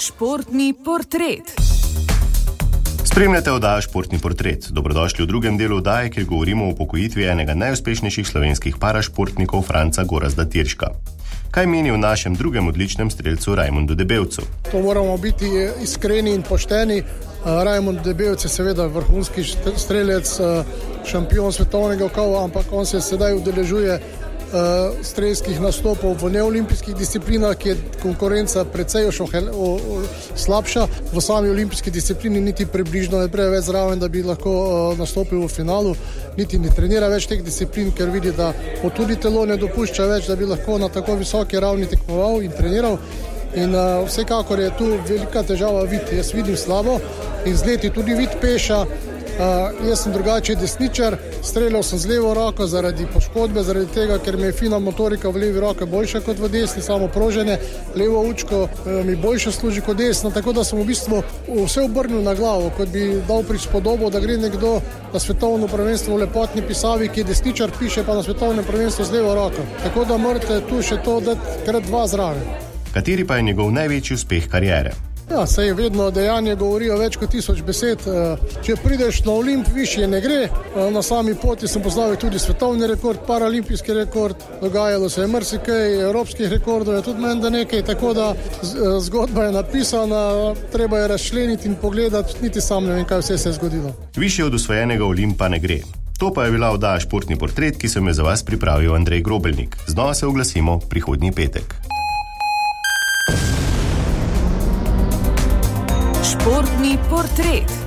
Športni portret. Spremljate oddajo Športni portret. Dobrodošli v drugem delu oddaje, kjer govorimo o upokojitvi enega najuspešnejših slovenskih parašportnikov Franca Gorazda Tirška. Kaj meni o našem drugem odličnem strelcu Rajmundu Debevcu? To moramo biti iskreni in pošteni. Rajmund Debevc je seveda vrhunski strelec, šampion svetovnega kova, ampak on se sedaj udeležuje strelskih nastopov v neolimpijskih disciplinah, ki je konkurenca precej slabša. V sami olimpijski disciplini niti približno ne preveč zraven, da bi lahko nastopil v finalu, niti ne trenira več teh disciplin, ker vidi, da mu tudi telo ne dopušča več, da bi lahko na tako visoki ravni tekmoval in treniral. In vsekakor je tu velika težava vid. Jaz vidim slabo in z leti tudi vid peša. Jaz sem drugače desničar, streljal sem z levo roko zaradi poškodbe, zaradi tega, ker mi je fina motorika v levi roki boljša kot v desni, samo proženje, levo učko mi boljše služi kot desno, tako da sem v bistvu vse obrnil na glavo, kot bi dal prispodobo, da gre nekdo na svetovno prvenstvo v lepotni pisavi, ki je desničar, piše pa na svetovno prvenstvo z levo roko. Tako da morate tu še to dati krat dva zraven. Kateri pa je njegov največji uspeh kariere? Ja, saj vedno dejanje govorijo več kot 1000 besed. Če prideš na Olimp, višje ne gre. Na sami poti sem postavil tudi svetovni rekord, paralimpijski rekord. Dogajalo se je marsikaj, evropskih rekordov je tudi menda nekaj, tako da zgodba je napisana, treba je razčleniti in pogledati, niti sam ne vem, kaj vse se je zgodilo. Višje od osvojenega Olimpa ne gre. To pa je bila oddaja Športni portret, ki sem jo za vas pripravil Andrej Grobelnik. Znova se oglasimo prihodnji petek. Športni portret.